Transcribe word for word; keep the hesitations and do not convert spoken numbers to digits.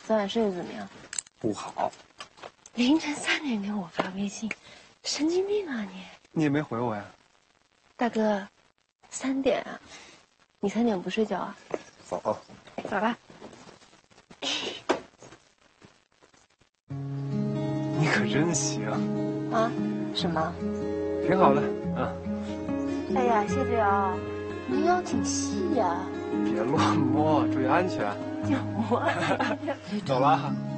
昨晚睡得怎么样？ 不好。 凌晨三点给我发微信，神经病啊你！ 你也没回我呀？ 大哥，三点啊？你三点不睡觉啊？ 走。 走吧。 你可真行。 啊？什么？ 挺好的啊。 哎呀，谢队长，你腰挺细呀。 别乱摸，注意安全。 就我。 走了。